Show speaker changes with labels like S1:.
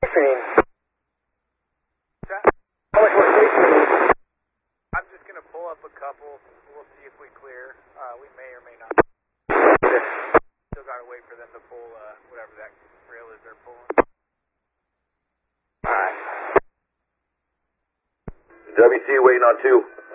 S1: spacing you need? How much more spacing you need?
S2: I'm just going to pull up a couple. We'll see if we clear. We may or may not. Still got to wait for them to pull whatever that rail is they're pulling.
S3: Alright. WC waiting on 2.